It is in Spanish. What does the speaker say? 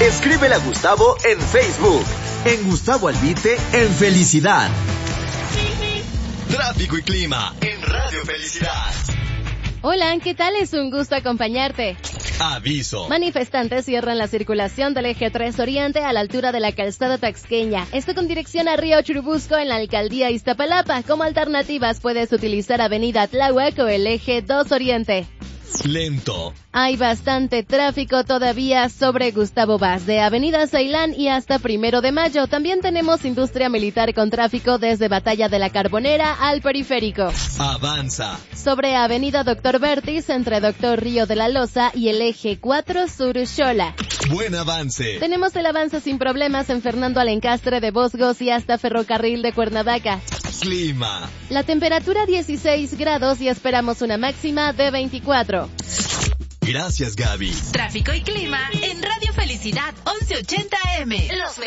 Escríbele a Gustavo en Facebook. En Gustavo Albite, en Felicidad. Tráfico y clima en Radio Felicidad. Hola, ¿qué tal? Es un gusto acompañarte. Aviso. Manifestantes cierran la circulación del eje 3 Oriente a la altura de la calzada Taxqueña. Esto con dirección a Río Churubusco en la alcaldía Iztapalapa. Como alternativas puedes utilizar avenida Tláhuac o el eje 2 Oriente. Lento. Hay bastante tráfico todavía sobre Gustavo Vaz, de Avenida Ceilán y hasta 1 de Mayo. También tenemos industria militar con tráfico desde Batalla de la Carbonera al Periférico. Avanza. Sobre Avenida Doctor Bertis, entre Doctor Río de la Loza y el eje 4 Sur Xola. Buen avance. Tenemos el avance sin problemas en Fernando Alencastre de Bosgos y hasta Ferrocarril de Cuernavaca. Clima. La temperatura 16 grados y esperamos una máxima de 24. Gracias, Gaby. Tráfico y clima en Radio Felicidad 1180 AM. Los